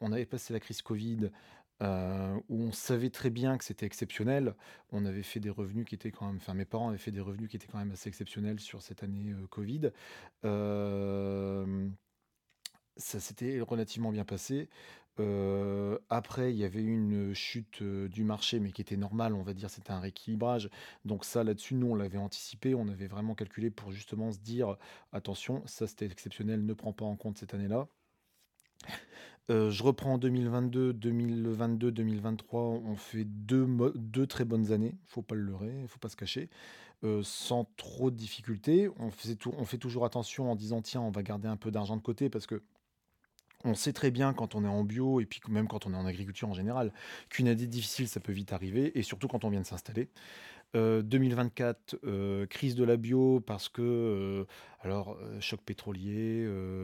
on avait passé la crise Covid, où on savait très bien que c'était exceptionnel. On avait fait des revenus qui étaient quand même, enfin, mes parents avaient fait des revenus qui étaient quand même assez exceptionnels sur cette année, Covid. Hem Ça s'était relativement bien passé. Après, il y avait eu une chute, du marché, mais qui était normale, on va dire, c'était un rééquilibrage. Donc ça, là-dessus, nous, on l'avait anticipé, on avait vraiment calculé pour justement se dire: «Attention, ça, c'était exceptionnel, ne prends pas en compte cette année-là». Je reprends en 2022-2023, on fait 2 très bonnes années, faut pas le leurrer, faut pas se cacher, sans trop de difficultés. On fait toujours attention en disant: «Tiens, on va garder un peu d'argent de côté», parce que on sait très bien quand on est en bio et puis même quand on est en agriculture en général, qu'une année difficile, ça peut vite arriver et surtout quand on vient de s'installer. 2024, crise de la bio parce que, choc pétrolier,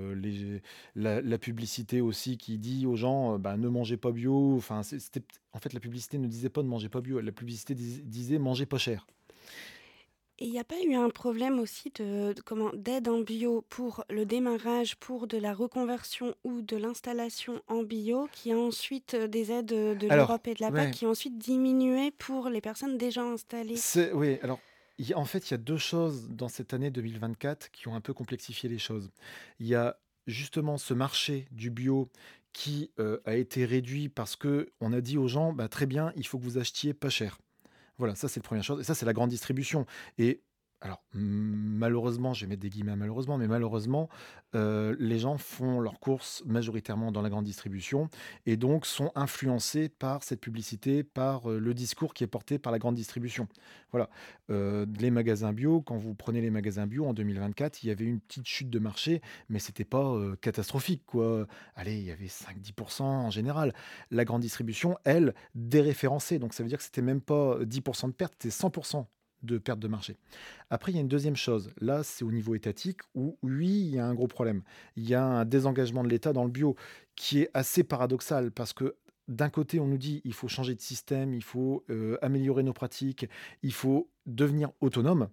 la publicité aussi qui dit aux gens, bah, ne mangez pas bio. Enfin, en fait, la publicité ne disait pas ne mangez pas bio, la publicité disait mangez pas cher. Et il n'y a pas eu un problème aussi d'aide en bio pour le démarrage, pour de la reconversion ou de l'installation en bio, qui a ensuite, des aides, de Alors, l'Europe et de la PAC ouais. qui ont ensuite diminué pour les personnes déjà installées? Oui, alors, en fait, il y a 2 choses dans cette année 2024 qui ont un peu complexifié les choses. Il y a justement ce marché du bio qui, a été réduit parce que on a dit aux gens: «Bah, très bien, il faut que vous achetiez pas cher». Voilà, ça c'est la première chose et ça c'est la grande distribution et alors malheureusement, je vais mettre des guillemets à malheureusement, mais malheureusement, les gens font leurs courses majoritairement dans la grande distribution et donc sont influencés par cette publicité, par, le discours qui est porté par la grande distribution. Voilà, les magasins bio, quand vous prenez les magasins bio en 2024, il y avait une petite chute de marché, mais c'était pas, catastrophique quoi. Allez, il y avait 5-10 en général. La grande distribution, elle, déréférencée, donc ça veut dire que c'était même pas 10 de perte, c'était 100 de perte de marché. Après, il y a une deuxième chose. Là, c'est au niveau étatique où, oui, il y a un gros problème. Il y a un désengagement de l'État dans le bio qui est assez paradoxal parce que d'un côté, on nous dit il faut changer de système, il faut améliorer nos pratiques, il faut devenir autonome.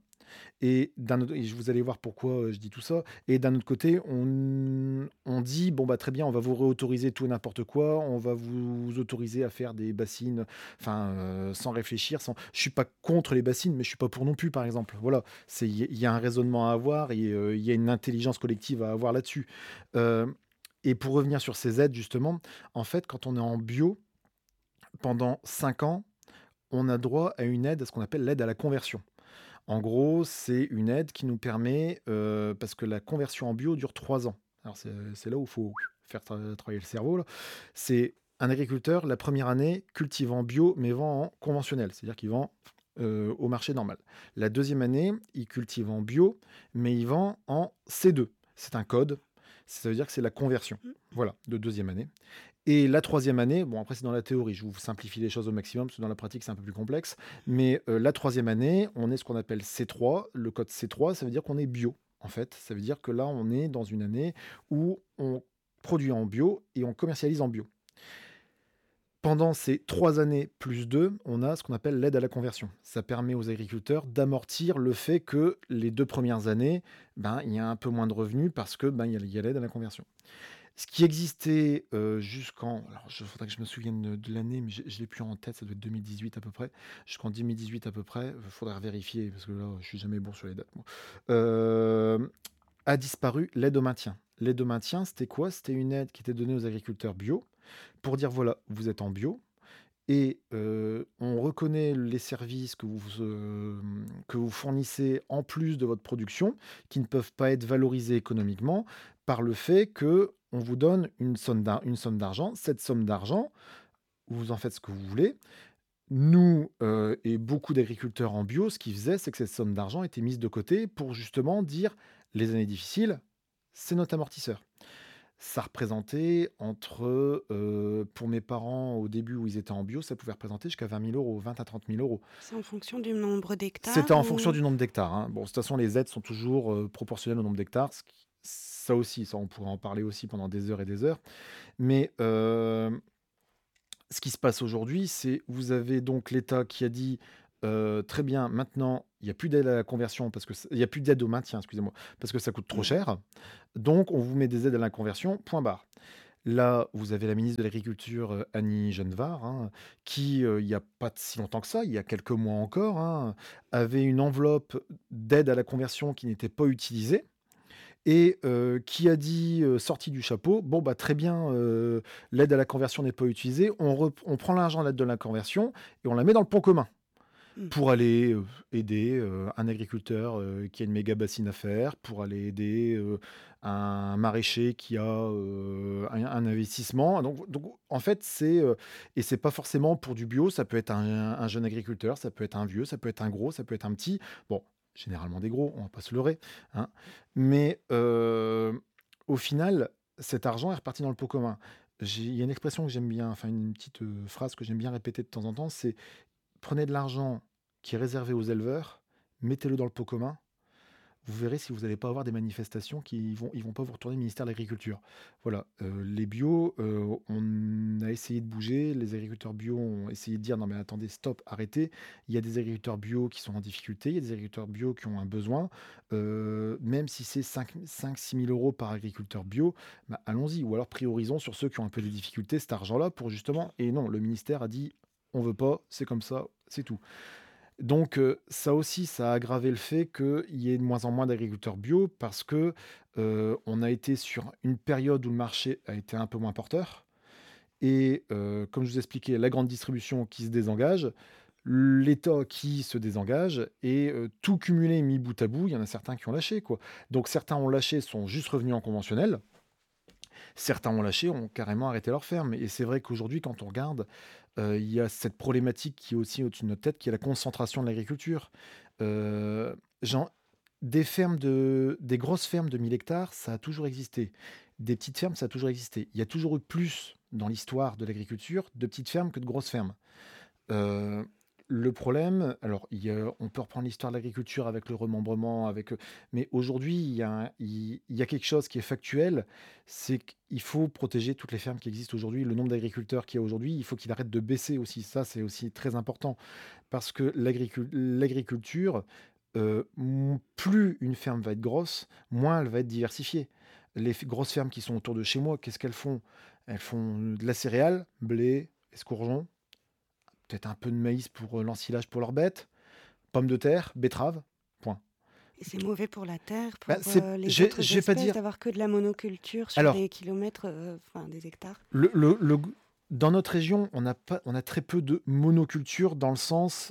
Et vous allez voir pourquoi, je dis tout ça. Et d'un autre côté, on dit: «Bon, bah, très bien, on va vous réautoriser tout et n'importe quoi, on va vous autoriser à faire des bassines», enfin, sans réfléchir, sans je suis pas contre les bassines, mais je suis pas pour non plus, par exemple. Voilà, il y a un raisonnement à avoir et il y a une intelligence collective à avoir là-dessus. Hem et pour revenir sur ces aides, justement, en fait, quand on est en bio, pendant 5 ans, on a droit à une aide, à ce qu'on appelle l'aide à la conversion. En gros, c'est une aide qui nous permet, parce que la conversion en bio dure 3 ans. Alors c'est là où il faut faire travailler le cerveau là. C'est un agriculteur, la première année, cultive en bio, mais vend en conventionnel, c'est-à-dire qu'il vend, au marché normal. La deuxième année, il cultive en bio, mais il vend en C2. C'est un code, ça veut dire que c'est la conversion, Mmh. voilà, de deuxième année. Et la troisième année, bon après c'est dans la théorie, je vous simplifie les choses au maximum, parce que dans la pratique c'est un peu plus complexe, mais la troisième année, on est ce qu'on appelle C3. Le code C3, ça veut dire qu'on est bio, en fait. Ça veut dire que là, on est dans une année où on produit en bio et on commercialise en bio. Pendant ces 3 années plus 2, on a ce qu'on appelle l'aide à la conversion. Ça permet aux agriculteurs d'amortir le fait que les 2 premières années, ben, il y a un peu moins de revenus parce que, ben, il y a l'aide à la conversion. Ce qui existait, jusqu'en alors il faudrait que je me souvienne de l'année, mais je l'ai plus en tête, ça doit être 2018 à peu près. Jusqu'en 2018 à peu près, faudrait revérifier parce que là, je suis jamais bon sur les dates moi. Hem, a disparu l'aide au maintien. L'aide au maintien, c'était quoi? C'était une aide qui était donnée aux agriculteurs bio pour dire: «Voilà, vous êtes en bio et on reconnaît les services que vous fournissez en plus de votre production, qui ne peuvent pas être valorisés économiquement par le fait que on vous donne une somme d'argent. Cette somme d'argent, vous en faites ce que vous voulez. Nous, et beaucoup d'agriculteurs en bio, ce qu'ils faisaient, c'est que cette somme d'argent était mise de côté pour justement dire: «Les années difficiles, c'est notre amortisseur». Ça représentait entre, pour mes parents, au début où ils étaient en bio, ça pouvait représenter jusqu'à 20 000 €, 20 à 30 000 €. C'est en fonction du nombre C'était d'hectares en fonction ou? du nombre d'hectares, hein. Bon, de toute façon, les aides sont toujours, proportionnelles au nombre d'hectares, ça aussi, ça, on pourrait en parler aussi pendant des heures et des heures. Mais, ce qui se passe aujourd'hui, c'est vous avez donc l'État qui a dit, «Très bien, maintenant, il y a plus d'aide à la conversion parce que il y a plus d'aide au maintien, excusez-moi, parce que ça coûte trop Mmh. cher. Donc on vous met des aides à la conversion, point barre». Là, vous avez la ministre de l'Agriculture, Annie Genevard, hein, qui, il y a pas si longtemps que ça, il y a quelques mois encore, hein, avait une enveloppe d'aide à la conversion qui n'était pas utilisée et qui a dit, sorti du chapeau: «Bon, bah, très bien, l'aide à la conversion n'est pas utilisée, on prend l'argent de l'aide de la conversion et on la met dans le pot commun». Mmh. Pour aller, aider, un agriculteur, qui a une méga bassine à faire, pour aller aider, un maraîcher qui a, un investissement. Donc en fait, et c'est pas forcément pour du bio, ça peut être un jeune agriculteur, ça peut être un vieux, ça peut être un gros, ça peut être un petit. Bon, généralement des gros, on va pas se leurrer, hein. Mais, au final, cet argent est reparti dans le pot commun. Il y a une expression que j'aime bien, enfin une petite, phrase que j'aime bien répéter de temps en temps, c'est: «Prenez de l'argent qui est réservé aux éleveurs, mettez-le dans le pot commun, vous verrez si vous n'allez pas avoir des manifestations qui vont pas vous retourner le ministère de l'Agriculture». Voilà, les bio, on a essayé de bouger, les agriculteurs bio ont essayé de dire: «Non mais attendez, stop, arrêtez». Il y a des agriculteurs bio qui sont en difficulté, il y a des agriculteurs bio qui ont un besoin, même si c'est 5 6 000 € par agriculteur bio, bah, allons-y, ou alors priorisons sur ceux qui ont un peu des difficultés cet argent-là pour justement, et non, le ministère a dit: «On veut pas, c'est comme ça, c'est tout». Donc, ça aussi, ça a aggravé le fait qu'il y ait de moins en moins d'agriculteurs bio parce que, on a été sur une période où le marché a été un peu moins porteur et comme je vous expliquais, la grande distribution qui se désengage, l'État qui se désengage et tout cumulé, mis bout à bout, il y en a certains qui ont lâché, quoi. Donc certains ont lâché, sont juste revenus en conventionnel. Certains ont lâché, ont carrément arrêté leur ferme et c'est vrai qu'aujourd'hui, quand on regarde, il y a cette problématique qui est aussi au-dessus de notre tête, qui est la concentration de l'agriculture. Genre, des grosses fermes de 1 000 hectares, ça a toujours existé. Des petites fermes, ça a toujours existé. Il y a toujours eu plus, dans l'histoire de l'agriculture, de petites fermes que de grosses fermes. Heu, le problème, alors on peut reprendre l'histoire de l'agriculture avec le remembrement, mais aujourd'hui, il y a quelque chose qui est factuel, c'est qu'il faut protéger toutes les fermes qui existent aujourd'hui. Le nombre d'agriculteurs qu'il y a aujourd'hui, il faut qu'il arrête de baisser aussi. Ça, c'est aussi très important parce que l'agriculture, plus une ferme va être grosse, moins elle va être diversifiée. Les grosses fermes qui sont autour de chez moi, qu'est-ce qu'elles font? Elles font de la céréale, blé, escourgeon, peut-être un peu de maïs pour, l'ensilage pour leurs bêtes, pommes de terre, betteraves, point. Et c'est mauvais pour la terre, Bah, pour, les je autres vais pas espèces dire, d'avoir que de la monoculture sur alors, des kilomètres, enfin des hectares. le dans notre région, on a très peu de monoculture dans le sens,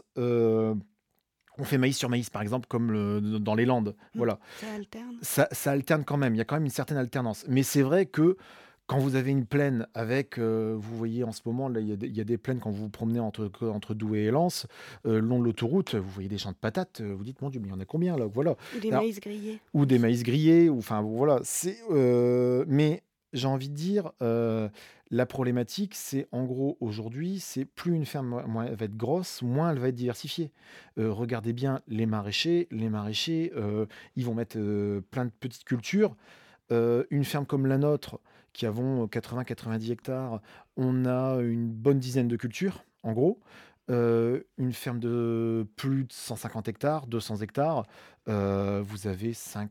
on fait maïs sur maïs, par exemple, comme dans les Landes, Mmh. voilà. Ça alterne. Ça alterne quand même, il y a quand même une certaine alternance. Mais c'est vrai que quand vous avez une plaine avec, vous voyez en ce moment là, il y a des plaines quand vous vous promenez entre Douai et Lens, le long de l'autoroute, vous voyez des champs de patates, vous dites: «Mon Dieu, mais il y en a combien là?» Voilà. Ou des Alors, maïs grillés ou des aussi. maïs grillés, ou enfin voilà, mais j'ai envie de dire, la problématique, c'est en gros aujourd'hui, c'est plus une ferme moins elle va être grosse, moins elle va être diversifiée. Regardez bien les maraîchers, ils vont mettre, plein de petites cultures. Une ferme comme la nôtre, qui avons 80-90 hectares, on a une bonne dizaine de cultures, en gros. Une ferme de plus de 150 hectares, 200 hectares, vous avez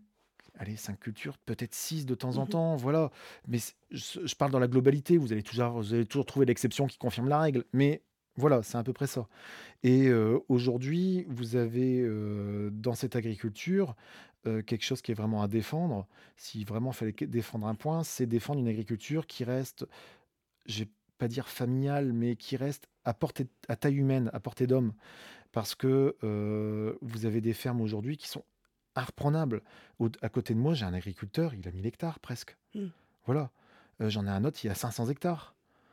5 cultures, peut-être 6 de temps en Mmh. temps, voilà. Mais je parle dans la globalité, vous allez toujours trouver l'exception qui confirme la règle, mais voilà, c'est à peu près ça. Et aujourd'hui, vous avez, dans cette agriculture, quelque chose qui est vraiment à défendre. Si vraiment il fallait défendre un point, c'est défendre une agriculture qui reste, je vais pas dire familiale, mais qui reste à taille humaine, à portée d'homme. Parce que, vous avez des fermes aujourd'hui qui sont imprenables. À côté de moi, j'ai un agriculteur, il a 1 000 hectares presque. Mmh. Voilà. J'en ai un autre, il a 500 hectares.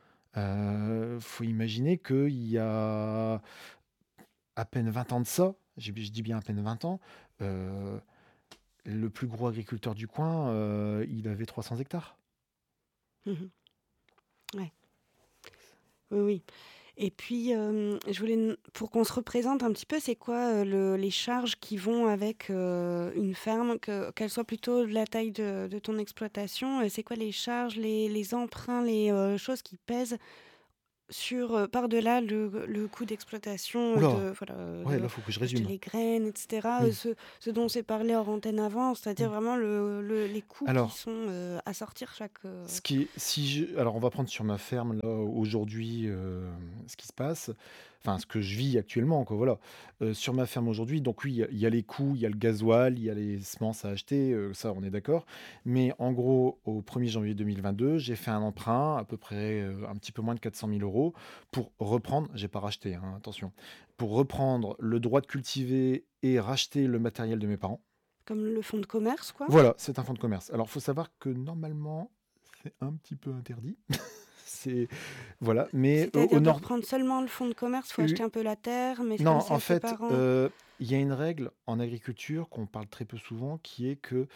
Faut imaginer qu'il y a à peine 20 ans de ça, je dis bien à peine 20 ans, heu, le plus gros agriculteur du coin, il avait 300 hectares. Mmh. Ouais. Oui, oui. Et puis, je voulais pour qu'on se représente un petit peu, c'est quoi, les charges qui vont avec, une ferme, qu'elle soit plutôt de la taille de ton exploitation, c'est quoi les charges, les emprunts, les, choses qui pèsent sur, par-delà le coût d'exploitation, Oula, voilà, ouais, là, faut que je d'acheter résume. les graines et cetera, Oui, ce dont on s'est parlé hors antenne avant, c'est-à-dire mmh. vraiment les coûts qui Alors, sont, à sortir chaque. ce qui est si je alors on va prendre sur ma ferme là, aujourd'hui, ce qui se passe, enfin ce que je vis actuellement quoi, voilà. Sur ma ferme aujourd'hui, donc oui, il y a les coûts, il y a le gasoil, il y a les semences à acheter, ça on est d'accord. Mais en gros, au 1er janvier 2022, j'ai fait un emprunt à peu près, un petit peu moins de 400 000 € pour reprendre j'ai pas racheté, hein, attention, pour reprendre le droit de cultiver et racheter le matériel de mes parents. Comme le fonds de commerce, quoi? Voilà, c'est un fonds de commerce. Alors, il faut savoir que normalement, c'est un petit peu interdit. C'est voilà, mais au C'est-à-dire de nord reprendre seulement le fonds de commerce, faut u acheter un peu la terre, mais comme non, c'est en à tes fait, parents. il y a une règle en agriculture qu'on parle très peu souvent qui est que,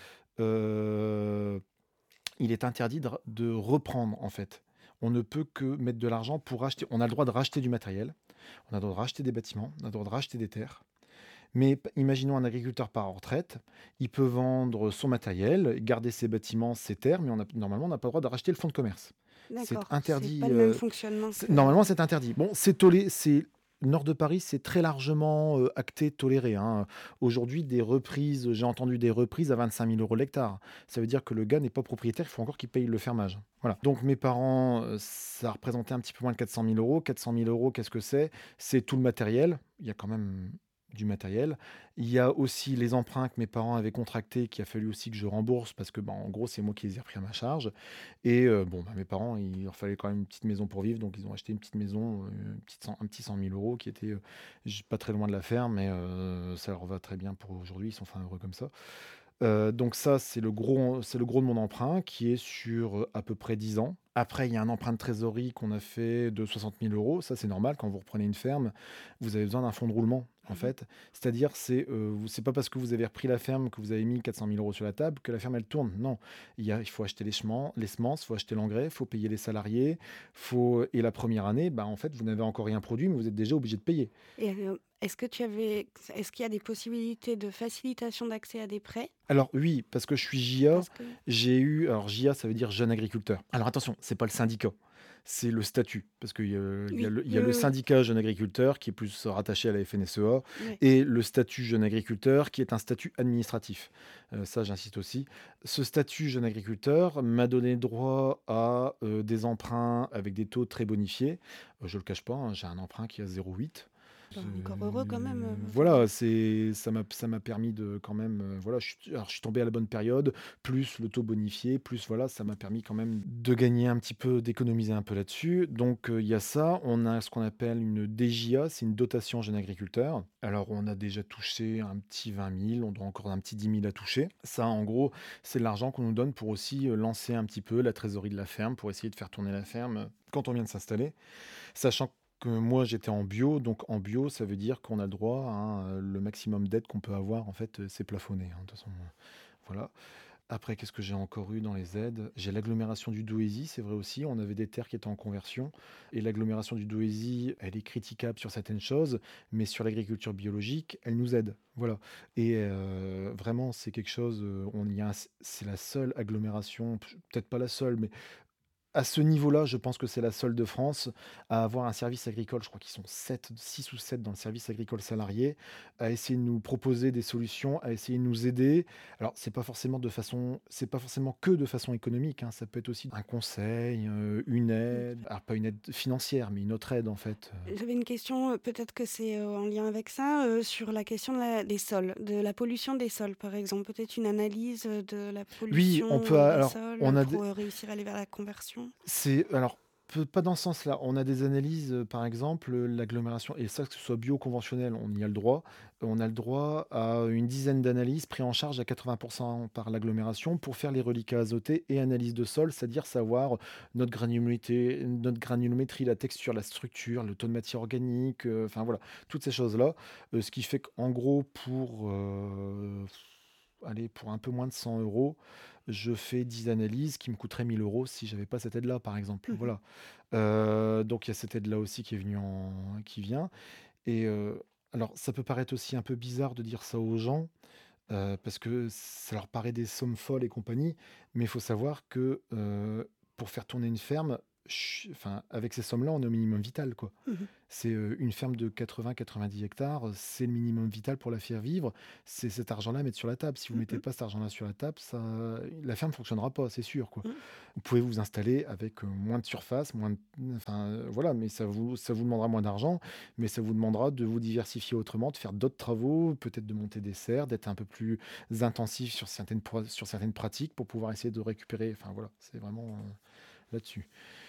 heu, il est interdit de reprendre, en fait. On ne peut que mettre de l'argent pour racheter on a le droit de racheter du matériel, on a le droit de racheter des bâtiments, on a le droit de racheter des terres. Mais imaginons un agriculteur part en retraite, il peut vendre son matériel, garder ses bâtiments, ses terres, mais normalement, on n'a pas le droit de racheter le fonds de commerce. C'est D'accord, c'est pas interdit. le même fonctionnement Normalement, que. c'est interdit. Bon, c'est nord de Paris, c'est très largement acté, toléré, hein. Aujourd'hui, j'ai entendu des reprises à 25 000 € l'hectare. Ça veut dire que le gars n'est pas propriétaire, il faut encore qu'il paye le fermage. Voilà. Donc mes parents, ça représentait un petit peu moins de 400 000 €. 400 000 €, qu'est-ce que c'est? C'est tout le matériel. Il y a quand même du matériel. Il y a aussi les emprunts que mes parents avaient contractés, qu'il a fallu aussi que je rembourse parce que, bah, en gros, c'est moi qui les ai repris à ma charge. Et bon, bah, mes parents, il leur fallait quand même une petite maison pour vivre, donc ils ont acheté une petite maison, un petit 100 000 € qui était, pas très loin de la ferme, mais ça leur va très bien pour aujourd'hui, ils sont fin heureux comme ça. Donc ça, c'est le gros de mon emprunt qui est sur, à peu près 10 ans. Après, il y a un emprunt de trésorerie qu'on a fait de 60 000 €. Ça, c'est normal quand vous reprenez une ferme, vous avez besoin d'un fonds de roulement, en Mmh. fait. C'est-à-dire, c'est pas parce que vous avez repris la ferme, que vous avez mis 400 000 € sur la table que la ferme, elle tourne. Non, il faut acheter les semences, il faut acheter l'engrais, il faut payer les salariés, et la première année, bah, en fait, vous n'avez encore rien produit, mais vous êtes déjà obligé de payer. Et est-ce qu'il y a des possibilités de facilitation d'accès à des prêts? Alors oui, parce que je suis JA, Parce que alors JA, ça veut dire jeune agriculteur. Alors attention, c'est pas le syndicat, c'est le statut. Parce oui, il y a oui, le oui, oui. syndicat jeune agriculteur qui est plus rattaché à la FNSEA Ouais. et le statut jeune agriculteur qui est un statut administratif. Ça, j'insiste aussi. Ce statut jeune agriculteur m'a donné droit à des emprunts avec des taux très bonifiés. Je le cache pas, hein, j'ai un emprunt qui est à 0,8. Bah, encore heureux quand même, enfin. Voilà, ça m'a permis de quand même, voilà, je suis tombé à la bonne période, plus le taux bonifié, plus voilà, ça m'a permis quand même de gagner un petit peu, d'économiser un peu là-dessus. Donc, il y a ça. On a ce qu'on appelle une DJA, c'est une dotation jeune agriculteur. Alors, on a déjà touché un petit 20 000, on doit encore un petit 10 000 à toucher. Ça, en gros, c'est de l'argent qu'on nous donne pour aussi, lancer un petit peu la trésorerie de la ferme, pour essayer de faire tourner la ferme, quand on vient de s'installer. Sachant que moi, j'étais en bio, donc en bio, ça veut dire qu'on a le droit à le maximum d'aide qu'on peut avoir, en fait, c'est plafonné, hein, de toute façon, voilà. Après, qu'est-ce que j'ai encore eu dans les aides? J'ai l'agglomération du Douaisis, c'est vrai aussi, on avait des terres qui étaient en conversion et l'agglomération du Douaisis, elle est critiquable sur certaines choses, mais sur l'agriculture biologique, elle nous aide, voilà. Et vraiment, c'est quelque chose, c'est la seule agglomération, peut-être pas la seule, mais à ce niveau-là, je pense que c'est la seule de France à avoir un service agricole. Je crois qu'ils sont 7, 6 ou 7 dans le service agricole salarié, à essayer de nous proposer des solutions, à essayer de nous aider. Alors, c'est pas forcément que de façon économique, hein, ça peut être aussi un conseil, une aide, alors pas une aide financière, mais une autre aide en fait. J'avais une question, peut-être que c'est, en lien avec ça, sur la question des sols, de la pollution des sols, par exemple. Peut-être une analyse, de la Oui, on pollution, peut des alors sols, on a pour, réussir à aller vers la conversion? Alors, pas dans ce sens-là. On a des analyses, par exemple, l'agglomération et ça, que ce soit bio, conventionnel, on y a le droit. On a le droit à une dizaine d'analyses prises en charge à 80 par l'agglomération pour faire les reliquats azotés et analyse de sol, c'est-à-dire savoir notre granulométrie, la texture, la structure, le taux de matière organique, enfin voilà, toutes ces choses-là. Ce qui fait qu'en gros, allez, pour un peu moins de 100 €, je fais 10 analyses qui me coûteraient 1 000 € si j'avais pas cette aide-là, par exemple. Mmh. Voilà. Donc il y a cette aide-là aussi qui vient et alors ça peut paraître aussi un peu bizarre de dire ça aux gens, parce que ça leur paraît des sommes folles et compagnie, mais il faut savoir que, pour faire tourner une ferme, enfin, avec ces sommes-là, on est au minimum vital, quoi. Mmh. C'est, une ferme de 80-90 hectares, c'est le minimum vital pour la faire vivre. C'est cet argent-là à mettre sur la table. Si vous Mmh mettez mh. pas cet argent-là sur la table, la ferme fonctionnera pas, c'est sûr, quoi. Mmh. Vous pouvez vous installer avec, moins de surface, moins de enfin, voilà, mais ça vous demandera moins d'argent, mais ça vous demandera de vous diversifier autrement, de faire d'autres travaux, peut-être de monter des serres, d'être un peu plus intensif sur certaines pratiques pour pouvoir essayer de récupérer, enfin, voilà, c'est vraiment, là-dessus.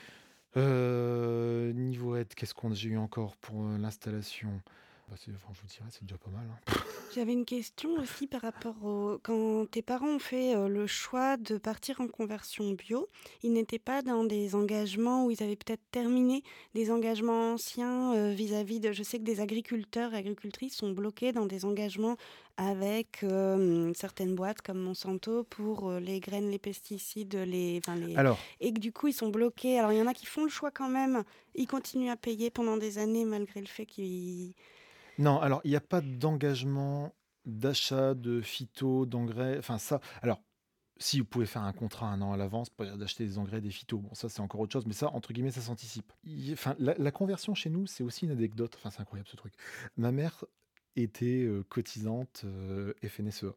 Niveau aide, qu'est-ce qu'on j'ai eu encore pour, l'installation? Bah, enfin, je vous dirais, c'est déjà pas mal, hein. J'avais une question aussi par rapport au quand tes parents ont fait, le choix de partir en conversion bio, ils n'étaient pas dans des engagements où ils avaient peut-être terminé des engagements anciens, vis-à-vis de je sais que des agriculteurs et agricultrices sont bloqués dans des engagements avec, certaines boîtes comme Monsanto pour, les graines, les pesticides, les enfin les Alors, et que du coup ils sont bloqués. Alors il y en a qui font le choix quand même, ils continuent à payer pendant des années malgré le fait qu'ils non, alors il y a pas d'engagement d'achat de phyto, d'engrais, enfin ça alors, si vous pouvez faire un contrat 1 an à l'avance, pas d'acheter des engrais, des phytos, bon ça c'est encore autre chose, mais ça entre guillemets «ça s'anticipe». Enfin la conversion chez nous, c'est aussi une anecdote, enfin c'est incroyable ce truc. Ma mère était, cotisante, FNSEA.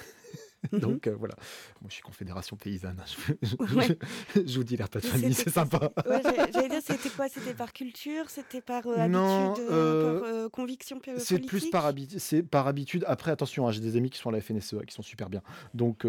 mmh Donc voilà. Moi je suis confédération paysanne, hein, Ouais. je vous dis l'air pas de Mais famille, c'était c'est quoi? sympa. J'allais dire, c'était quoi? C'était par culture? C'était par, habitude, Non, par, conviction politique? c'est par habitude. Après attention, hein, j'ai des amis qui sont à la FNSEA, qui sont super bien. Donc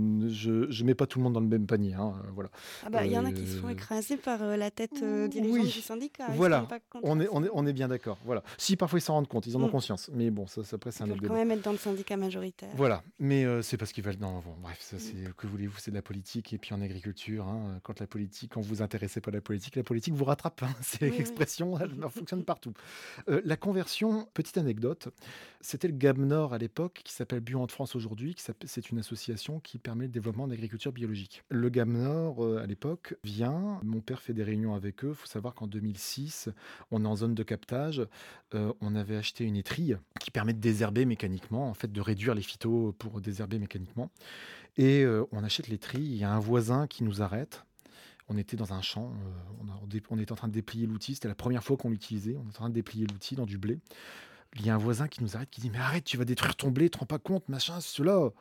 je mets pas tout le monde dans le même panier, hein, voilà. Ah bah, il y en a qui se font Heu, écraser par, la tête, dirigeante du oui, syndicat. Ils se rendent voilà, pas compte on est on est forcément. on est bien d'accord, voilà. Si parfois ils s'en rendent compte, ils en ont Mmh. conscience, mais bon ça après c'est Ils un autre veulent quand débat. même être dans le syndicat majoritaire. Voilà, mais c'est parce qu'ils veulent non, bon bref, ça Mmh. c'est que voulez-vous? C'est de la politique et puis en agriculture, hein, quand vous intéressez pas à la politique vous rattrape, hein. C'est Oui, oui. l'expression, elle fonctionne partout. La conversion, petite anecdote, c'était le GAB Nord à l'époque qui s'appelle Bio de France aujourd'hui, c'est une association qui permet le développement de l'agriculture biologique. Le GAB Nord, à l'époque vient, mon père fait des réunions avec eux. Il faut savoir qu'en 2006, on est en zone de captage, on avait acheté une étrille qui permet de désherber mécaniquement, en fait, de réduire les phytos pour désherber mécaniquement et on achète l'étrille, il y a un voisin qui nous arrête. On était dans un champ, on était en train de déplier l'outil, c'était la première fois qu'on l'utilisait, on était en train de déplier l'outil dans du blé. Il y a un voisin qui nous arrête, qui dit: «Mais arrête, tu vas détruire ton blé, tu te rends pas compte, machin, cela».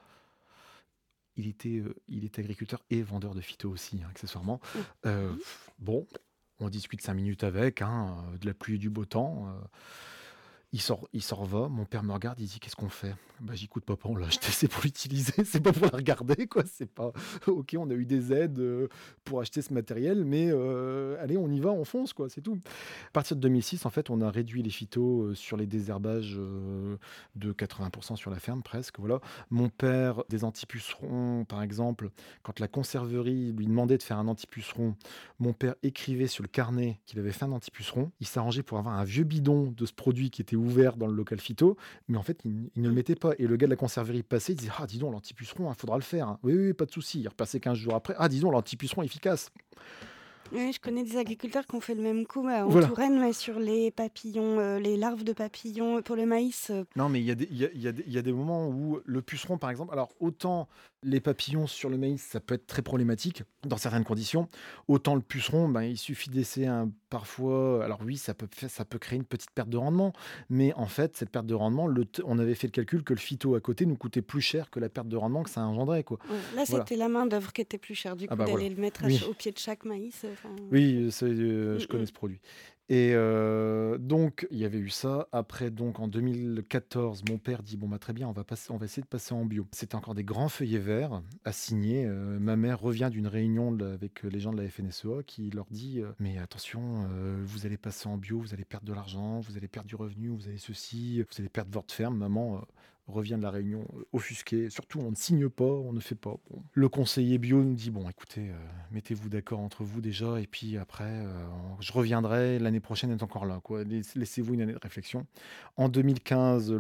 Il était agriculteur et vendeur de phyto aussi, hein, accessoirement. Mmh. Heu, Mmh. bon, on discute 5 minutes avec, hein, de la pluie et du beau temps, il s'en va, mon père me regarde, il dit: «Qu'est-ce qu'on fait?» Bah, j'écoute «Papa, on l'a acheté, c'est pour l'utiliser, c'est pas pour la regarder, quoi, c'est pas OK, on a eu des aides, pour acheter ce matériel, mais allez, on y va, on fonce, quoi, c'est tout». À partir de 2006, en fait, on a réduit les phytos, sur les désherbages, de 80 sur la ferme presque, voilà. Mon père, des antipucerons, par exemple, quand la conserverie lui demandait de faire un antipuceron, mon père écrivait sur le carnet qu'il avait fait un antipuceron. Il s'arrangeait pour avoir un vieux bidon de ce produit qui était ouvert dans le local phyto, mais en fait, il ne le Mmh. mettait pas et le gars de la conserverie passait, il disait: «Ah dis donc l'antipuceron, il faudra le faire, hein». «Oui, oui, pas de souci». Il repassait 15 jours après: «Ah dis donc l'antipuceron efficace». Oui, je connais des agriculteurs qui ont fait le même coup, en Voilà. Touraine, ouais, sur les papillons, les larves de papillons, pour le maïs, Non, mais il y a des moments où le puceron, par exemple, alors autant les papillons sur le maïs, ça peut être très problématique dans certaines conditions, autant le puceron, ben, il suffit d'essayer parfois, alors oui, ça peut créer une petite perte de rendement, mais en fait, cette perte de rendement, on avait fait le calcul que le phyto à côté nous coûtait plus cher que la perte de rendement que ça engendrait, quoi. ouais. Là, Voilà. c'était la main-d'œuvre qui était plus chère, du Ah coup, bah voilà. d'aller le mettre Oui. au pied de chaque maïs, enfin, Oui, mmh je mh. connais ce produit et donc il y avait eu ça. Après donc en 2014, mon père dit: «Bon, bah, très bien, on va essayer de passer en bio». C'était encore des grands feuillets verts à signer, ma mère revient d'une réunion avec les gens de la FNSEA qui leur dit: «Mais attention, vous allez passer en bio, vous allez perdre de l'argent, vous allez perdre du revenu, vous allez ceci, vous allez perdre votre ferme». Maman, revient de la réunion, offusquée. Surtout, on ne signe pas, on ne fait pas. Bon. Le conseiller bio nous dit: «Bon, écoutez, mettez-vous d'accord entre vous déjà et puis après, je reviendrai, l'année prochaine est encore là, quoi. Laissez-vous une année de réflexion». En 2015,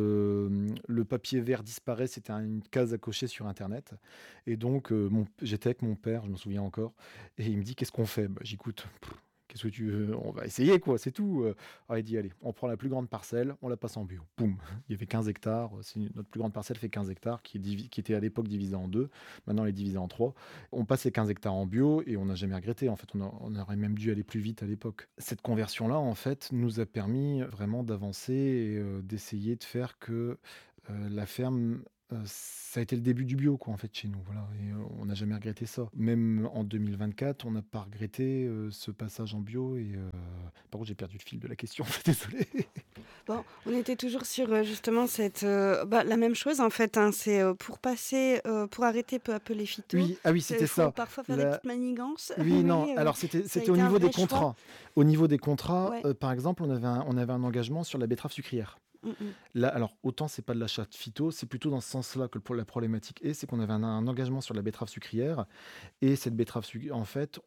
le papier vert disparaît, c'était une case à cocher sur internet et donc j'étais avec mon père, je me souviens encore et il me dit: «Qu'est-ce qu'on fait?» Bah, j'écoute. Qu'est-ce que tu veux? On va essayer quoi, c'est tout, Alors il dit: «Allez, on prend la plus grande parcelle, on la passe en bio». Boum! Il y avait 15 hectares, c'est notre plus grande parcelle fait 15 hectares qui était à l'époque divisée en 2. Maintenant elle est divisée en 3. On passe les 15 hectares en bio et on n'a jamais regretté. En fait, on aurait même dû aller plus vite à l'époque. Cette conversion-là, en fait, nous a permis vraiment d'avancer et d'essayer de faire que, la ferme, ça a été le début du bio quoi, en fait, chez nous, voilà et on n'a jamais regretté ça. Même en 2024, on n'a pas regretté, ce passage en bio et par contre, j'ai perdu le fil de la question, désolé. Bon, on était toujours sur, justement cette, la même chose en fait, hein, c'est, pour passer, pour arrêter peu à peu les phytos, Oui, ah oui, c'est il c'était faut ça. parfois faire des La petites manigances, Oui, non, mais, alors c'était ça a c'était au été un niveau des vrai choix. contrats. Au niveau des contrats, Ouais. par exemple, on avait un engagement sur la betterave sucrière. Mmh mh. Là, alors autant c'est pas de l'achat de phyto, c'est plutôt dans ce sens-là que la problématique est, c'est qu'on avait un engagement sur la betterave sucrière et cette betterave en fait,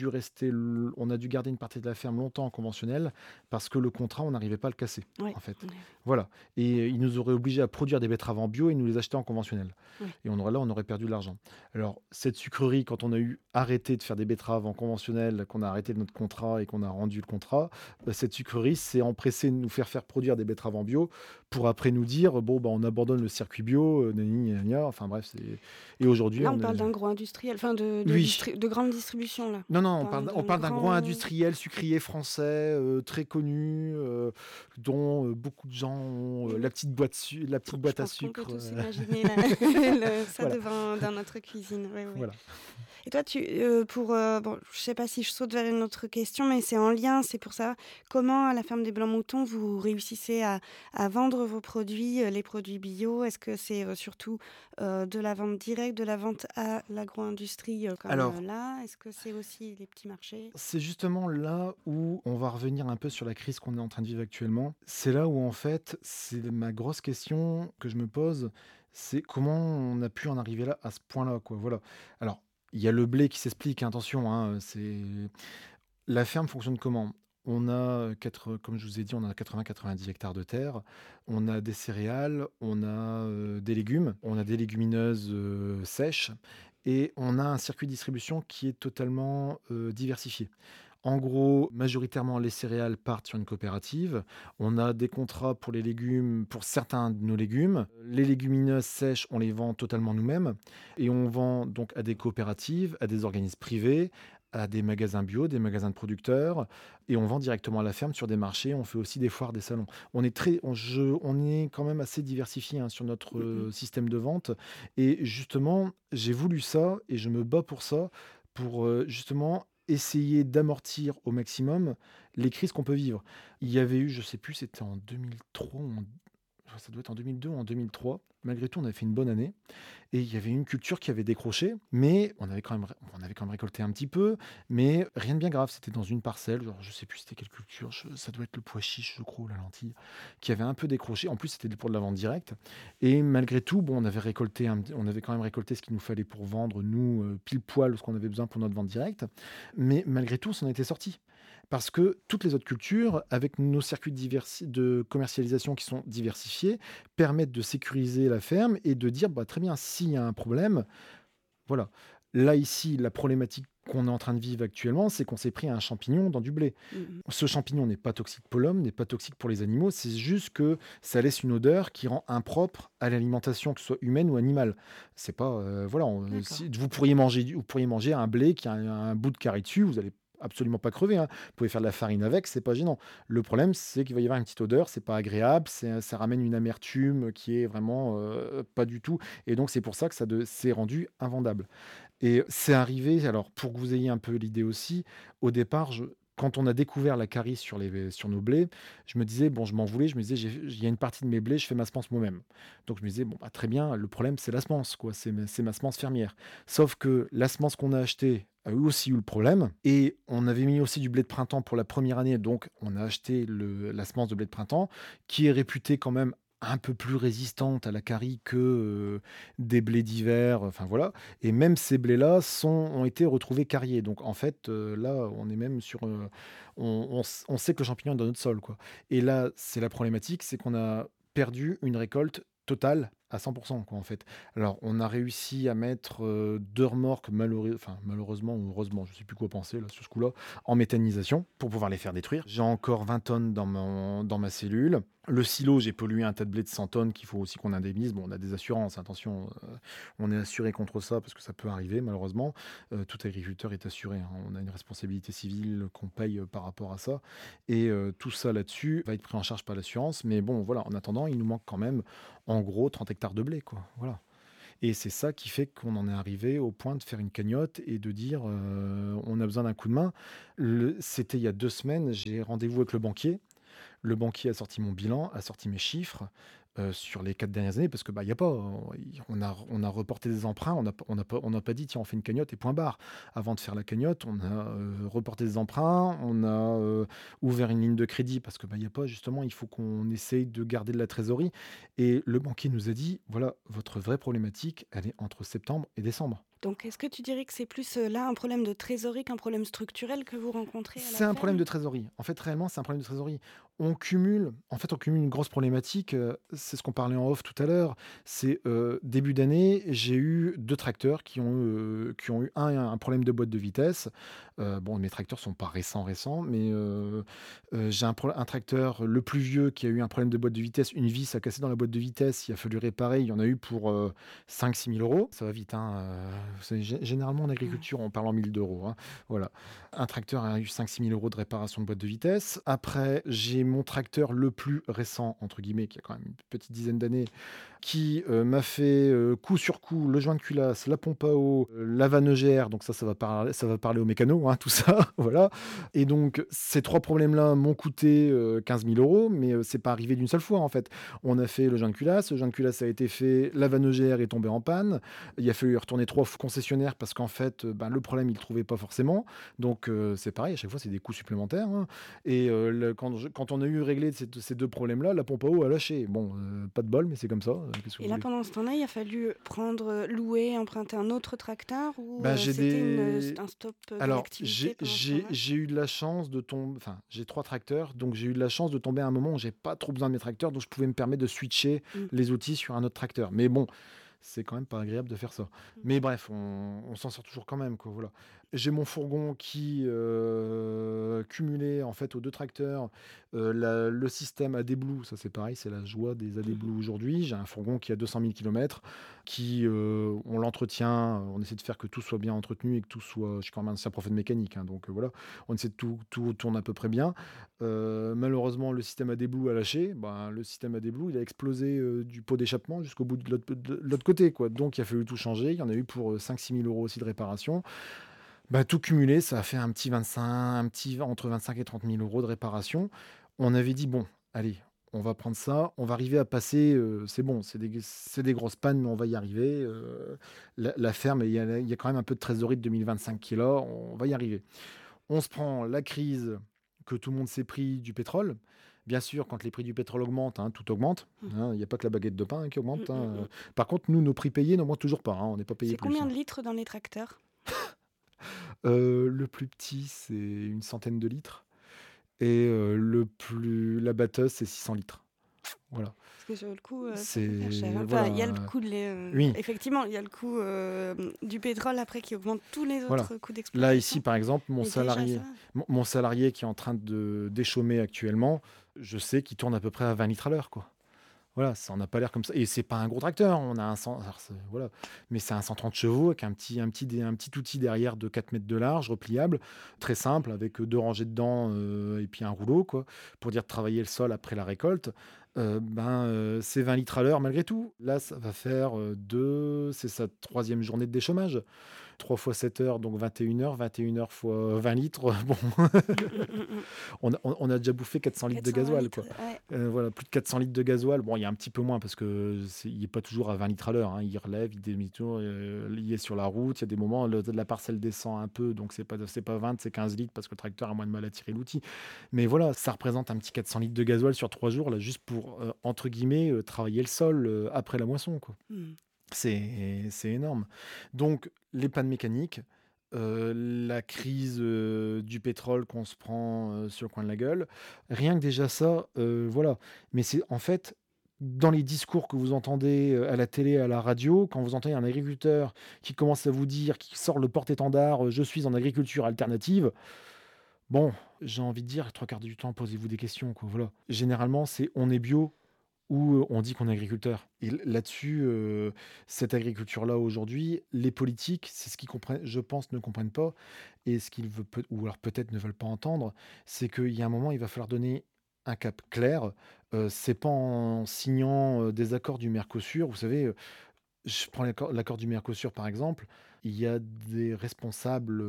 on a dû garder une partie de la ferme longtemps en conventionnel parce que le contrat, on n'arrivait pas à le casser, Ouais, en fait. ouais, Voilà et ils nous auraient obligés à produire des betteraves en bio et nous les acheter en conventionnel ouais. et on aurait perdu de l'argent. Alors cette sucrerie, quand on a eu arrêté de faire des betteraves en conventionnel, qu'on a arrêté notre contrat et qu'on a rendu le contrat, cette sucrerie s'est empressée de nous faire produire des betteraves en bio pour après nous dire: «Bon, bah, on abandonne le circuit bio, nani gna enfin bref, c'est» et aujourd'hui Là, on on parle est d'industriel, enfin oui. de grande distribution là. Non, non, On on parle parle on d'un parle d'un gros grand industriel sucrier français, très connu, dont, beaucoup de gens ont, oui, la oui. petite Je boîte à pense qu'on peut sucre, tous imaginer la le ça voilà, devant dans notre cuisine, oui, oui. voilà. Et toi, bon, je sais pas si je saute vers une autre question, mais c'est en lien, c'est pour ça. Comment, à la ferme des Blancs-Moutons, vous réussissez à vendre vos produits, les produits bio? Est-ce que c'est, surtout, de la vente directe, de la vente à l'agro-industrie, comme, Alors, là? Est-ce que c'est aussi les petits marchés? c'est justement là où on va revenir un peu sur la crise qu'on est en train de vivre actuellement. C'est là où, en fait, c'est ma grosse question que je me pose, c'est comment on a pu en arriver là, à ce point-là, quoi, voilà. Alors, il y a le blé qui s'explique, hein, attention, hein, c'est la ferme fonctionne comment? On a, comme je vous ai dit, on a 80-90 hectares de terre. On a des céréales, on a, des légumes, on a des légumineuses, sèches et on a un circuit de distribution qui est totalement, diversifié. En gros, majoritairement, les céréales partent sur une coopérative. On a des contrats pour les légumes, pour certains de nos légumes. Les légumineuses sèches, on les vend totalement nous-mêmes et on vend donc à des coopératives, à des organismes privés, à des magasins bio, des magasins de producteurs et on vend directement à la ferme sur des marchés. On fait aussi des foires, des salons. On est quand même assez diversifié, hein, sur notre, Mmh mh. système de vente et justement, j'ai voulu ça et je me bats pour, justement essayer d'amortir au maximum les crises qu'on peut vivre. Il y avait eu, je sais plus, c'était en 2003 ou ça doit être en 2002 ou en 2003. Malgré tout, on avait fait une bonne année et il y avait une culture qui avait décroché, mais on avait quand même récolté un petit peu, mais rien de bien grave. C'était dans une parcelle, genre, je sais plus c'était quelle culture, ça doit être le pois chiche, je crois, ou la lentille, qui avait un peu décroché. En plus, c'était pour de la vente directe et malgré tout, bon, on avait quand même récolté ce qu'il nous fallait pour vendre, nous, pile poil ce qu'on avait besoin pour notre vente directe, mais malgré tout, on s'en était sorti. Parce que toutes les autres cultures, avec nos circuits de commercialisation qui sont diversifiés, permettent de sécuriser la ferme et de dire: «Bah, très bien, s'il y a un problème, voilà». Là, ici, la problématique qu'on est en train de vivre actuellement, c'est qu'on s'est pris un champignon dans du blé. Mmh mh. Ce champignon n'est pas toxique pour l'homme, n'est pas toxique pour les animaux, c'est juste que ça laisse une odeur qui rend impropre à l'alimentation, que ce soit humaine ou animale. C'est pas, voilà, D'accord. si vous pourriez manger un blé qui a un bout de carie dessus, vous allez absolument pas crever, hein. Vous pouvez faire de la farine avec, c'est pas gênant. Le problème, c'est qu'il va y avoir une petite odeur, c'est pas agréable, ça ramène une amertume qui est vraiment, pas du tout et donc c'est pour ça que c'est rendu invendable. Et c'est arrivé alors pour que vous ayez un peu l'idée aussi, au départ, quand on a découvert la carie sur nos blés, je me disais bon, je m'en voulais, je me disais: «Il y a une partie de mes blés, je fais ma semence moi-même». Donc je me disais: «Bon, bah, très bien, le problème, c'est la semence, quoi, c'est ma semence fermière». Sauf que la semence qu'on a achetée a eu aussi eu le problème et on avait mis aussi du blé de printemps pour la première année, donc on a acheté la semence de blé de printemps qui est réputée quand même un peu plus résistante à la carie que, des blés d'hiver, enfin voilà et même ces blés-là ont été retrouvés cariés. Donc en fait, là, on est même sur, on sait que le champignon est dans notre sol, quoi et là, c'est la problématique, c'est qu'on a perdu une récolte totale à 100 quoi, en fait. Alors, on a réussi à mettre, 2 remorques malheureusement ou heureusement, je sais plus quoi penser là, sur ce coup-là, en méthanisation pour pouvoir les faire détruire. J'ai encore 20 tonnes dans ma cellule. Le silo, j'ai pollué un tas de blé de 100 tonnes qu'il faut aussi qu'on indemnise. Bon, on a des assurances, attention, on est assuré contre ça parce que ça peut arriver malheureusement. Tout agriculteur est assuré, hein. On a une responsabilité civile qu'on paye, par rapport à ça et tout ça là-dessus va être pris en charge par l'assurance. Mais bon, voilà, en attendant, il nous manque quand même, en gros, 30 hectares de blé, quoi. Voilà. Et c'est ça qui fait qu'on en est arrivé au point de faire une cagnotte et de dire, on a besoin d'un coup de main. C'était il y a 2 semaines, j'ai rendez-vous avec le banquier. Le banquier a sorti mon bilan, a sorti mes chiffres, sur les 4 dernières années parce que, bah, il y a pas, on a reporté des emprunts, on n'a pas dit: «Tiens, on fait une cagnotte et point barre». Avant de faire la cagnotte, on a, reporté des emprunts, on a, ouvert une ligne de crédit parce que, bah, il y a pas justement, il faut qu'on essaye de garder de la trésorerie et le banquier nous a dit: «Voilà, votre vraie problématique, elle est entre septembre et décembre». Donc est-ce que tu dirais que c'est plus, là, un problème de trésorerie qu'un problème structurel que vous rencontrez à la C'est un problème ferme? de trésorerie. En fait, réellement, c'est un problème de trésorerie. On cumule une grosse problématique, c'est ce qu'on parlait en off tout à l'heure. C'est, début d'année, j'ai eu 2 tracteurs qui ont eu un problème de boîte de vitesse. Bon, mes tracteurs sont pas récents, mais, j'ai un tracteur, le plus vieux, qui a eu un problème de boîte de vitesse. Une vis a cassé dans la boîte de vitesse, il a fallu réparer. Il y en a eu pour, 5 000 6 000 €. Ça va vite, hein, c'est généralement en Mmh. agriculture, on parle en 1 000 €, hein. Voilà. Un tracteur a eu 5 000 6 000 € de réparation de boîte de vitesse. Après, j'ai mon tracteur le plus récent, entre guillemets, qui a quand même une petite dizaine d'années, qui m'a fait coup sur coup le joint de culasse, la pompe à eau, la vanneugère. Donc ça va parler aux mécanos, hein, tout ça, voilà. Et donc ces trois problèmes-là m'ont coûté 15 000 €, mais c'est pas arrivé d'une seule fois en fait. On a fait le joint de culasse a été fait, la vanneugère est tombée en panne. Il a fallu retourner trois fois au concessionnaire parce qu'en fait, ben, le problème il le trouvait pas forcément. Donc c'est pareil, à chaque fois c'est des coûts supplémentaires, hein. Et quand on a eu réglé ces deux problèmes-là, la pompe à eau a lâché. Bon, pas de bol, mais c'est comme ça. Qu'est-ce que Et vous là, voulez? pendant ce temps-là, il a fallu prendre, louer, emprunter un autre tracteur ou, Ben, j'ai c'était des un stop, de Alors, l'activité pendant ce temps-là? j'ai eu de la chance de tomber. Enfin, j'ai 3 tracteurs, donc j'ai eu de la chance de tomber à un moment où j'ai pas trop besoin de mes tracteurs, donc je pouvais me permettre de switcher Mmh. les outils sur un autre tracteur. Mais bon, c'est quand même pas agréable de faire ça. Mmh. Mais bref, on s'en sort toujours quand même, quoi, voilà. J'ai mon fourgon qui, cumulé en fait aux 2 tracteurs, le système AdBlue, ça c'est pareil, c'est la joie des Mmh. AdBlue aujourd'hui. J'ai un fourgon qui a 200 000 kilomètres, qui, on l'entretient, on essaie de faire que tout soit bien entretenu et que tout soit. Je suis quand même un ancien prof de mécanique, hein, donc voilà, on essaie de tout tourne à peu près bien. Malheureusement, le système AdBlue a lâché. Ben, le système AdBlue, il a explosé, du pot d'échappement jusqu'au bout de l'autre côté, quoi. Donc il a fallu tout changer. Il y en a eu pour, 5 000 6 000 € aussi de réparation. Bah, tout cumulé, ça a fait un petit entre 25 et 30 000 € de réparation. On avait dit: «Bon, allez, on va prendre ça, on va arriver à passer, c'est bon, c'est des grosses pannes, mais on va y arriver, la ferme, il y a quand même un peu de trésorerie de 2025 qui est là, on va y arriver». On se prend la crise que tout le monde s'est pris du pétrole. Bien sûr, quand les prix du pétrole augmentent, hein, tout augmente, Mmh. hein, il y a pas que la baguette de pain, hein, qui Mmh, augmente, mmh, hein. mmh. Par contre, nous, nos prix payés n'augmentent toujours pas, hein, on n'est pas payé C'est plus, combien hein. de litres dans les tracteurs? Le plus petit, c'est une centaine de litres et la batteuse, c'est 600 litres. Voilà. Parce que sur le coup, ça peut faire cher, C'est hein. Enfin, il y a le voilà, coût de oui, effectivement, il y a le coût, du pétrole après qui augmente tous les voilà. autres coûts Là, ici, d'exploitation. par exemple, mon Mais déjà ça. salarié mon salarié qui est en train de d'échaumer actuellement, je sais qu'il tourne à peu près à 20 litres à l'heure, quoi. Voilà, ça en a pas l'air comme ça et c'est pas un gros tracteur, on a un 100 alors voilà, mais c'est un 130 chevaux avec un petit outil derrière de 4 mètres de large, repliable, très simple avec, 2 rangées dedans, et puis un rouleau quoi, pour dire de travailler le sol après la récolte. C'est 20 litres à l'heure malgré tout. Là, ça va faire, c'est sa troisième journée de déchômage. 3 fois 7 heures, donc 21 heures, 21 heures fois 20 litres, bon, Mmh, mmh, mmh, mmh. on a déjà bouffé 400 litres de 420 gasoil, litres, quoi. ouais. Voilà, plus de 400 litres de gasoil. Bon, il y a un petit peu moins parce que il est pas toujours à 20 litres à l'heure, hein. Il relève, il demi-tour, il est sur la route. Il y a des moments, la parcelle descend un peu, donc c'est pas 20, c'est 15 litres parce que le tracteur a moins de mal à tirer l'outil. Mais voilà, ça représente un petit 400 litres de gasoil sur 3 jours, là, juste pour, entre guillemets, «travailler le sol», après la moisson, quoi. Mmh. C'est énorme. Donc les pannes mécaniques, la crise, du pétrole qu'on se prend, sur le coin de la gueule. Rien que déjà ça, voilà. Mais c'est en fait, dans les discours que vous entendez, à la télé, à la radio, quand vous entendez un agriculteur qui commence à vous dire, qui sort le porte-étendard, «Je suis en agriculture alternative», bon, j'ai envie de dire, 3/4 du temps, posez-vous des questions, quoi, voilà. Généralement, c'est on est bio ou, on dit qu'on est agriculteur et là-dessus, cette agriculture-là, aujourd'hui, les politiques, c'est ce qu'ils comprennent, je pense, ne comprennent pas et ce qu'ils veulent peut ou alors peut-être ne veulent pas entendre, c'est qu'il y a un moment, il va falloir donner un cap clair. C'est pas en signant, des accords du Mercosur, vous savez, je prends l'accord du Mercosur, par exemple. Il y a des responsables,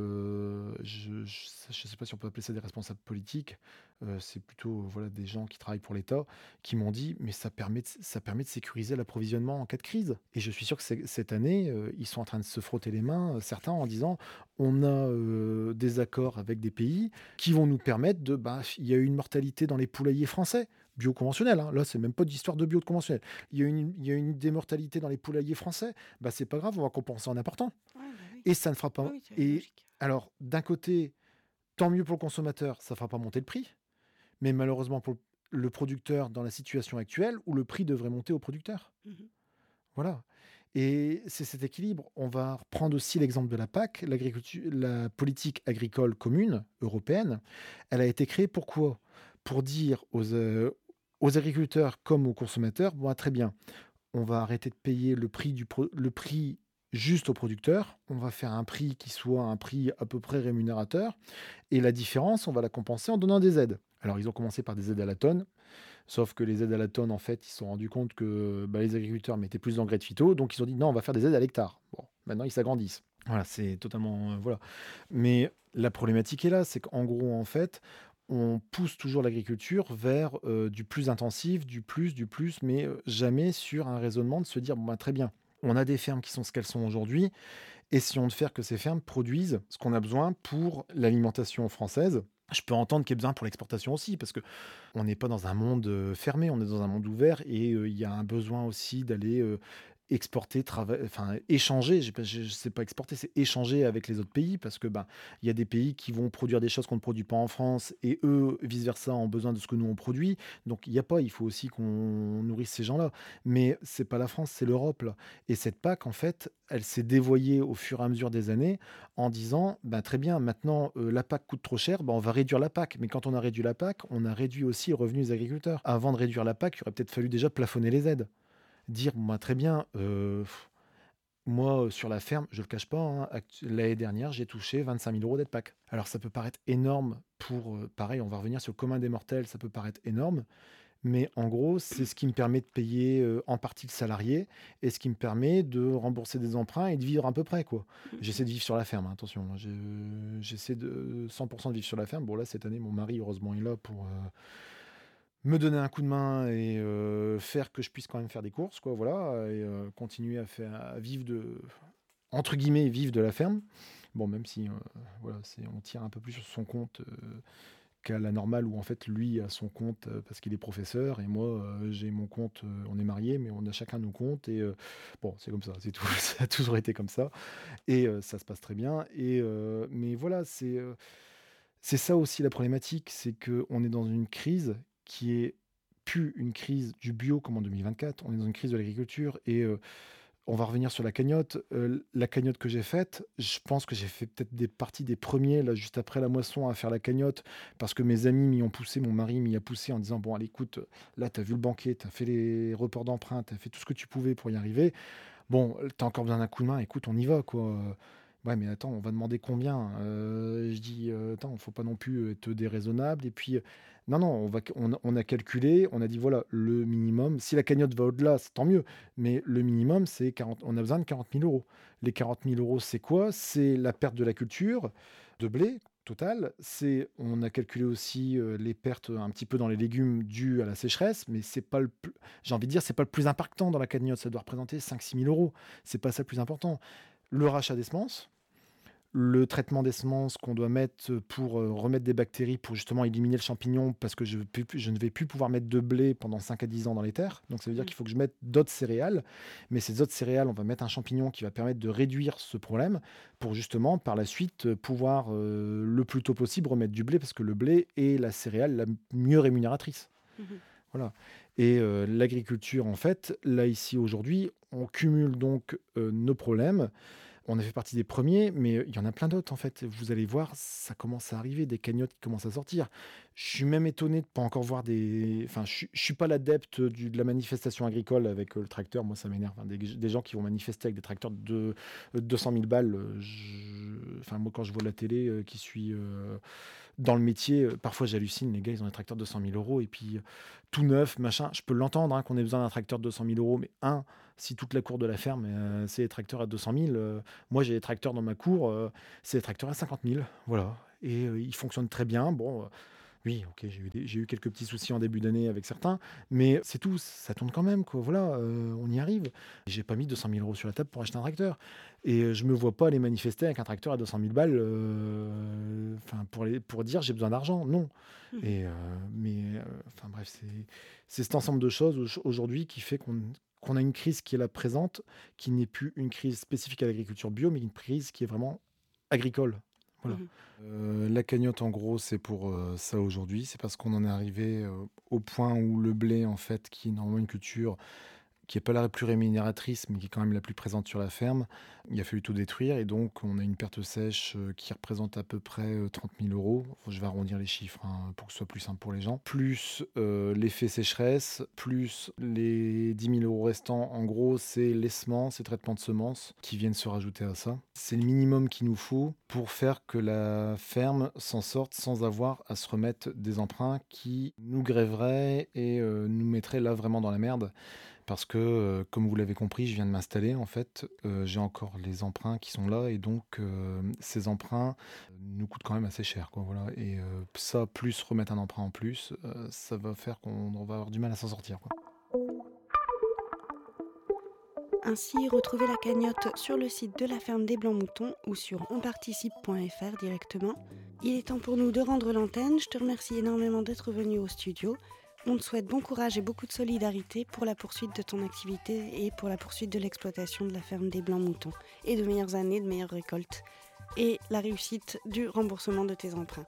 je sais pas si on peut appeler ça des responsables politiques, c'est plutôt, voilà, des gens qui travaillent pour l'État, qui m'ont dit: «Mais ça permet de sécuriser l'approvisionnement en cas de crise» et je suis sûr que cette année, ils sont en train de se frotter les mains, certains, en disant: «On a, des accords avec des pays qui vont nous permettre de» il y a eu une mortalité dans les poulaillers français, bio conventionnels, hein, là, c'est même pas d'histoire de bio conventionnel. Il y a une démortalité dans les poulaillers français, c'est pas grave, on va compenser en important Ouais, bah, oui. et ça ne fera Oui, pas oui, c'est et logique. alors d'un côté, tant mieux pour le consommateur, ça fera pas monter le prix, mais malheureusement pour le producteur dans la situation actuelle où le prix devrait monter au producteur. Mmh. Voilà et c'est cet équilibre. On va reprendre aussi l'exemple de la PAC, la politique agricole commune européenne. Elle a été créée pourquoi? Pour dire aux agriculteurs comme aux consommateurs: «Bon, très bien, on va arrêter de payer le prix juste au producteur. On va faire un prix qui soit un prix à peu près rémunérateur et la différence, on va la compenser en donnant des aides». Alors ils ont commencé par des aides à la tonne, sauf que les aides à la tonne, en fait, ils se sont rendus compte que, les agriculteurs mettaient plus d'engrais de phyto, donc ils ont dit: «Non, on va faire des aides à l'hectare». Bon, maintenant ils s'agrandissent. Voilà, c'est totalement, voilà. Mais la problématique est là, c'est qu'en gros, en fait, on pousse toujours l'agriculture vers, du plus intensif, du plus, mais, jamais sur un raisonnement de se dire: «Bon, très bien, on a des fermes qui sont ce qu'elles sont aujourd'hui, essayons de faire que ces fermes produisent ce qu'on a besoin pour l'alimentation française». Je peux entendre qu'il y ait besoin pour l'exportation aussi, parce que on n'est pas dans un monde, fermé, on est dans un monde ouvert et il y a un besoin aussi d'aller, exporter, enfin échanger, j'ai pas je sais pas exporter, c'est échanger avec les autres pays parce que, il y a des pays qui vont produire des choses qu'on ne produit pas en France et eux, vice versa, ont besoin de ce que nous on produit. Donc il faut aussi qu'on nourrisse ces gens-là. Mais c'est pas la France, c'est l'Europe là et cette PAC en fait, elle s'est dévoyée au fur et à mesure des années en disant: «Très bien, maintenant, la PAC coûte trop cher, on va réduire la PAC». Mais quand on a réduit la PAC, on a réduit aussi le revenu des agriculteurs. Avant de réduire la PAC, il aurait peut-être fallu déjà plafonner les aides. Dire: très bien, moi, sur la ferme, je le cache pas, hein, l'année dernière, j'ai touché 25 000 € d'aide PAC». Alors ça peut paraître énorme pour, pareil, on va revenir sur le commun des mortels, ça peut paraître énorme, mais en gros, c'est ce qui me permet de payer, en partie le salarié et ce qui me permet de rembourser des emprunts et de vivre à peu près, quoi. Mmh. J'essaie de vivre sur la ferme, hein, attention, hein, j'essaie de 100 de vivre sur la ferme. Bon là, cette année, mon mari, heureusement, est là pour, me donner un coup de main et faire que je puisse quand même faire des courses, quoi, voilà et continuer à vivre de entre guillemets, «vivre de la ferme». Bon, même si, voilà, on tire un peu plus sur son compte, qu'à la normale où en fait lui a son compte, parce qu'il est professeur et moi, j'ai mon compte, on est mariés, mais on a chacun nos comptes et bon, c'est comme ça, c'est tout. Ça a toujours été comme ça et ça se passe très bien et mais voilà, c'est ça aussi la problématique, c'est qu'on est dans une crise qui est plus une crise du bio comme en 2024, on est dans une crise de l'agriculture et on va revenir sur la cagnotte. La cagnotte que j'ai faite, je pense que j'ai fait peut-être des parties des premiers là, juste après la moisson, à faire la cagnotte parce que mes amis m'y ont poussé, mon mari m'y a poussé en disant: «Bon allez écoute, là tu as vu le banquier, tu as fait les reports d'emprunt, tu as fait tout ce que tu pouvais pour y arriver. Bon, tu as encore besoin d'un coup de main, écoute, on y va, quoi». Ouais, mais attends, on va demander combien? Je dis: Attends, faut pas non plus, être déraisonnable et puis, non, non, on a calculé, on a dit: «Voilà, le minimum». Si la cagnotte va au-delà, c'est tant mieux, mais le minimum, c'est 40, on a besoin de 40 000 €. Les 40 000 €, c'est quoi? C'est la perte de la culture de blé totale, on a calculé aussi, les pertes, un petit peu dans les légumes dues à la sécheresse, mais c'est pas le pl j'ai envie de dire, c'est pas le plus impactant dans la cagnotte, ça doit représenter 5 000 à 6 000 €. C'est pas ça le plus important. Le rachat des semences, le traitement des semences qu'on doit mettre pour, remettre des bactéries pour justement éliminer le champignon parce que je ne vais plus pouvoir mettre de blé pendant 5 à 10 ans dans les terres. Donc ça veut dire Mmh. qu'il faut que je mette d'autres céréales. Mais ces autres céréales, on va mettre un champignon qui va permettre de réduire ce problème pour justement par la suite, pouvoir, le plus tôt possible remettre du blé parce que le blé est la céréale la mieux rémunératrice. Mmh. Voilà. Et l'agriculture, en fait, là, ici, aujourd'hui, on cumule donc, nos problèmes. On a fait partie des premiers, mais il y en a plein d'autres, en fait. Vous allez voir, ça commence à arriver, des cagnottes qui commencent à sortir. Je suis même étonné de pas encore voir des enfin, je suis pas l'adepte de la manifestation agricole avec, le tracteur. Moi, ça m'énerve, hein. Des gens qui vont manifester avec des tracteurs de 200 000 balles, enfin, moi, quand je vois la télé, qui suis, dans le métier, parfois j'hallucine, les gars, ils ont des tracteurs de 200 000 € et puis, tout neuf, machin. Je peux l'entendre, hein, qu'on ait besoin d'un tracteur de 200 000 €, mais si toute la cour de la ferme, c'est des tracteurs à 200 000, moi j'ai des tracteurs dans ma cour, c'est des tracteurs à 50 000, voilà et ils fonctionnent très bien. Bon, oui, OK, j'ai eu quelques petits soucis en début d'année avec certains, mais c'est tout, ça tourne quand même, quoi, voilà, on y arrive. J'ai pas mis 200 000 € sur la table pour acheter un tracteur et je me vois pas aller manifester avec un tracteur à 200 000 balles, enfin pour dire: «J'ai besoin d'argent», non Mmh. et enfin bref, c'est cet ensemble de choses aujourd'hui qui fait qu'on a une crise qui est là présente, qui n'est plus une crise spécifique à l'agriculture bio, mais une crise qui est vraiment agricole. Voilà. Mmh. La cagnotte, en gros, c'est pour, ça aujourd'hui. C'est parce qu'on en est arrivé, au point où le blé, en fait, qui est normalement une culture qui est pas la plus rémunératrice, mais qui est quand même la plus présente sur la ferme. Il a fallu tout détruire et donc on a une perte sèche, qui représente à peu près, 30 000 €. Enfin, je vais arrondir les chiffres, hein, pour que ce soit plus simple pour les gens. Plus, l'effet sécheresse, plus les 10 000 € restants. En gros, c'est les semences, les traitements de semences qui viennent se rajouter à ça. C'est le minimum qu'il nous faut pour faire que la ferme s'en sorte sans avoir à se remettre des emprunts qui nous grèveraient et nous mettraient là vraiment dans la merde. Parce que, comme vous l'avez compris, je viens de m'installer en fait, j'ai encore les emprunts qui sont là et donc ces emprunts nous coûtent quand même assez cher quoi, voilà et ça plus remettre un emprunt en plus, ça va faire qu'on va avoir du mal à s'en sortir, quoi. Ainsi, retrouvez la cagnotte sur le site de la ferme des Blancs-Moutons ou sur onparticipe.fr directement. Il est temps pour nous de rendre l'antenne. Je te remercie énormément d'être venu au studio. On te souhaite bon courage et beaucoup de solidarité pour la poursuite de ton activité et pour la poursuite de l'exploitation de la ferme des Blancs-Moutons et de meilleures années, de meilleures récoltes et la réussite du remboursement de tes emprunts.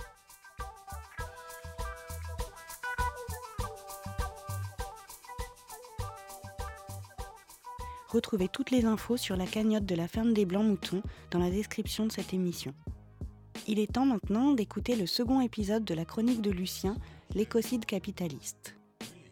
Retrouvez toutes les infos sur la cagnotte de la ferme des Blancs-Moutons dans la description de cette émission. Il est temps maintenant d'écouter le second épisode de la chronique de Lucien, l'écocide capitaliste.